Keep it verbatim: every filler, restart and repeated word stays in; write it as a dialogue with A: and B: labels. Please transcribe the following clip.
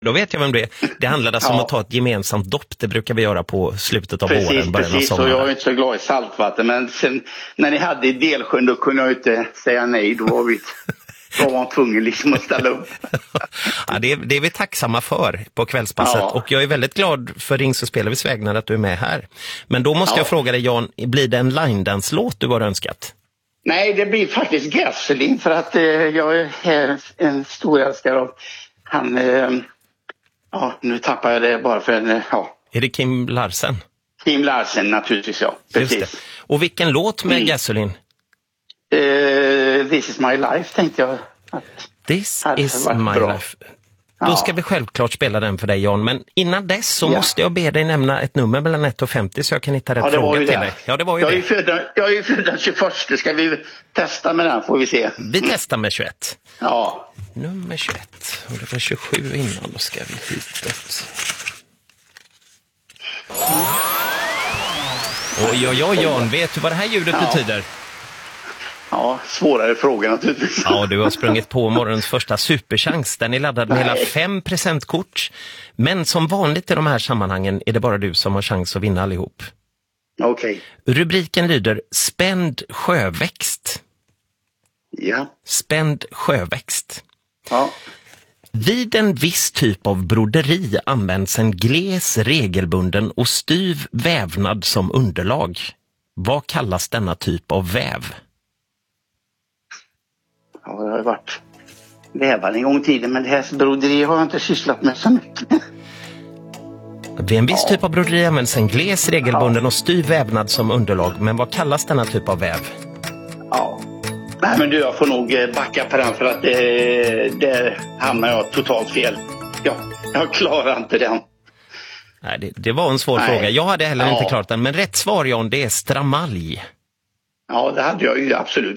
A: Då vet jag vem det är. Det handlar alltså
B: Ja.
A: om att ta ett gemensamt dopp. Det brukar vi göra på slutet av
B: Precis,
A: våren, början av
B: precis.
A: sommaren.
B: Och jag är inte så glad i saltvatten. Men sen när ni hade i Delsjön, då kunde jag inte säga nej. Då var vi, då var man tvungen liksom att ställa upp.
A: Ja, det, är, det är vi tacksamma för på kvällspasset.
B: Ja.
A: Och jag är väldigt glad för Rings och Spelavis vägnar att du är med här. Men då måste
B: Ja.
A: jag fråga dig, Jan, blir det en line-dance-låt du har önskat?
B: Nej, det blir faktiskt Gasoline, för att eh, jag är en stor älskare av han... Eh, ja, nu tappar jag det bara för en... Eh, ja.
A: Är det Kim Larsen?
B: Kim Larsen naturligtvis, ja. Precis.
A: Just det. Och vilken låt med
B: Mm.
A: Gasoline?
B: Eh, This is my life, tänkte jag. Att,
A: This
B: hade
A: is
B: varit
A: my
B: bra.
A: life. Då
B: Ja.
A: ska vi självklart spela den för dig, Jan. Men innan dess så
B: Ja.
A: måste jag be dig nämna ett nummer mellan ett och femtio så jag kan hitta rätt
B: Ja, det var
A: fråga
B: ju
A: till
B: det.
A: dig. Ja, det var ju
B: jag, är
A: det.
B: ju född, jag är ju född den tjugoförsta. Ska vi testa med den, får vi se.
A: Vi testar med tjugoett.
B: Ja.
A: Nummer tjugoett. Och det var tjugosju innan. Då ska vi hitåt. Oj, oj, oj, Jan. Vet du vad det här ljudet
B: Ja.
A: betyder?
B: Ja, svårare frågor naturligtvis.
A: Ja, du har sprungit på morgonens första superchans. Den är laddad med
B: Nej.
A: hela fem presentkort. Men som vanligt i de här sammanhangen är det bara du som har chans att vinna allihop.
B: Okej.
A: Rubriken lyder Spänd sjöväxt.
B: Ja.
A: Spänd sjöväxt.
B: Ja.
A: Vid en viss typ av broderi används en gles, regelbunden och styv vävnad som underlag. Vad kallas denna typ av väv?
B: Ja, jag har varit vävare en gång i tiden, men det här broderi har jag inte sysslat med så mycket.
A: Vid en viss typ av broderi används en gles, regelbunden och styv vävnad som underlag. Men vad kallas denna typ av väv?
B: Ja. Nej, men du, jag får nog eh, backa på den, för att eh, där hamnar jag totalt fel. Ja, jag klarar inte den.
A: Nej, det, det var en svår
B: Nej.
A: fråga. Jag hade heller
B: Ja.
A: inte klarat den. Men rätt svar, Jan, det är stramalj.
B: Ja, det hade jag ju absolut.